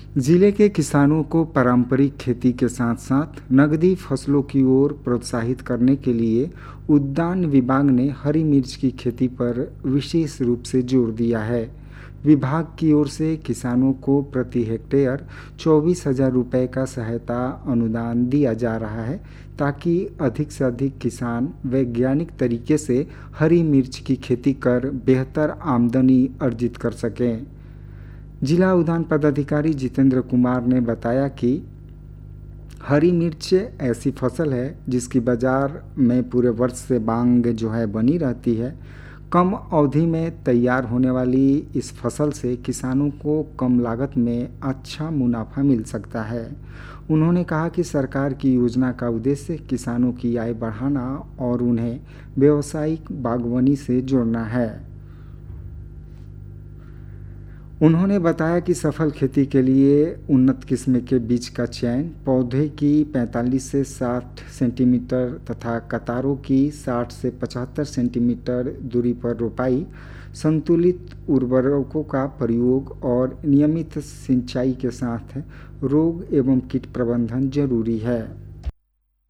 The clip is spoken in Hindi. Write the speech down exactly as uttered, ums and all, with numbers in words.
जिले के किसानों को पारंपरिक खेती के साथ साथ नकदी फसलों की ओर प्रोत्साहित करने के लिए उद्यान विभाग ने हरी मिर्च की खेती पर विशेष रूप से जोर दिया है। विभाग की ओर से किसानों को प्रति हेक्टेयर चौबीस हजार रुपये का सहायता अनुदान दिया जा रहा है, ताकि अधिक से अधिक किसान वैज्ञानिक तरीके से हरी मिर्च की खेती कर बेहतर आमदनी अर्जित कर सकें। जिला उद्यान पदाधिकारी जितेंद्र कुमार ने बताया कि हरी मिर्च ऐसी फसल है जिसकी बाजार में पूरे वर्ष से मांग जो है बनी रहती है। कम अवधि में तैयार होने वाली इस फसल से किसानों को कम लागत में अच्छा मुनाफा मिल सकता है। उन्होंने कहा कि सरकार की योजना का उद्देश्य किसानों की आय बढ़ाना और उन्हें व्यावसायिक बागवानी से जोड़ना है। उन्होंने बताया कि सफल खेती के लिए उन्नत किस्म के बीज का चयन, पौधे की पैंतालीस से साठ सेंटीमीटर तथा कतारों की साठ से पचहत्तर सेंटीमीटर दूरी पर रोपाई, संतुलित उर्वरकों का प्रयोग और नियमित सिंचाई के साथ रोग एवं कीट प्रबंधन जरूरी है।